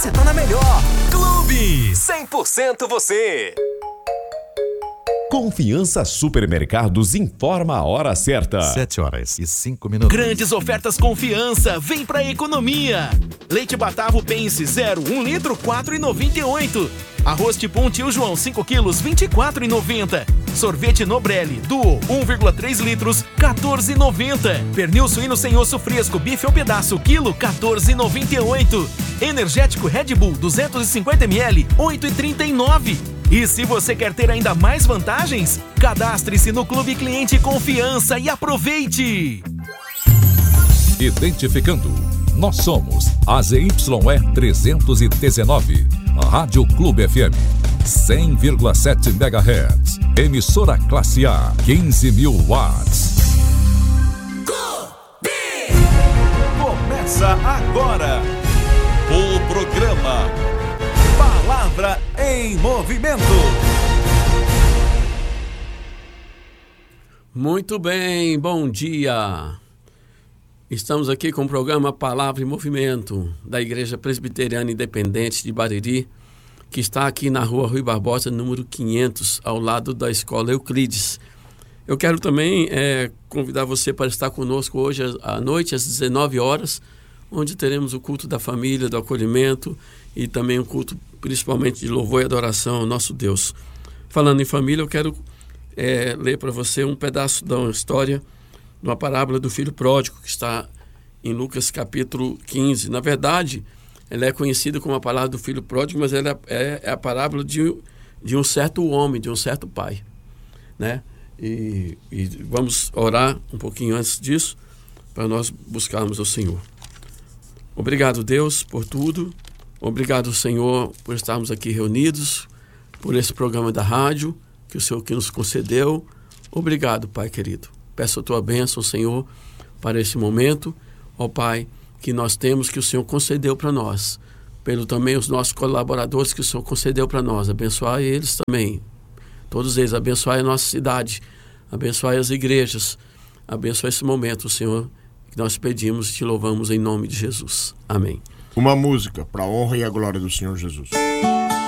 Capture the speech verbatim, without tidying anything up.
você tá na melhor. Clube cem por cento você. Confiança Supermercados informa a hora certa. Sete horas e cinco minutos. Grandes ofertas Confiança, vem pra economia. Leite Batavo Pense zero, um litro, quatro reais e noventa e oito centavos. Arroz Tipum Tio João cinco quilos, vinte e quatro reais e noventa centavos. Sorvete Nobrelli Duo um vírgula três litros, quatorze reais e noventa centavos. Pernil suíno sem osso fresco, bife ao pedaço, quilo, quatorze reais e noventa e oito centavos. Energético Red Bull duzentos e cinquenta mililitros, oito reais e trinta e nove centavos. E se você quer ter ainda mais vantagens, cadastre-se no Clube Cliente Confiança e aproveite! Identificando, nós somos a Z Y E trezentos e dezenove, a Rádio Clube F M, cem vírgula sete megahertz, emissora classe A, quinze mil watts. Clube! Começa agora o programa Palavra em Movimento. Muito bem, bom dia. Estamos aqui com o programa Palavra em Movimento da Igreja Presbiteriana Independente de Bariri, que está aqui na rua Rui Barbosa, número quinhentos, ao lado da Escola Euclides. Eu quero também é, convidar você para estar conosco hoje à noite, às dezenove horas, onde teremos o culto da família, do acolhimento e também um culto principalmente de louvor e adoração ao nosso Deus. Falando em família, eu quero é, ler para você um pedaço da história de uma parábola do filho pródigo, que está em Lucas capítulo quinze. Na verdade, ela é conhecida como a palavra do filho pródigo, mas ela é, é a parábola de, de um certo homem, de um certo pai, né? E, e vamos orar um pouquinho antes disso, para nós buscarmos o Senhor. Obrigado, Deus, por tudo. Obrigado, Senhor, por estarmos aqui reunidos, por esse programa da rádio, que o Senhor que nos concedeu. Obrigado, Pai querido. Peço a Tua bênção, Senhor, para esse momento. Ó Pai, que nós temos, que o Senhor concedeu para nós. Pelo também os nossos colaboradores que o Senhor concedeu para nós. Abençoai eles também. Todos eles. Abençoai a nossa cidade. Abençoai as igrejas. Abençoai esse momento, Senhor, que nós pedimos e te louvamos em nome de Jesus. Amém. Uma música para a honra e a glória do Senhor Jesus.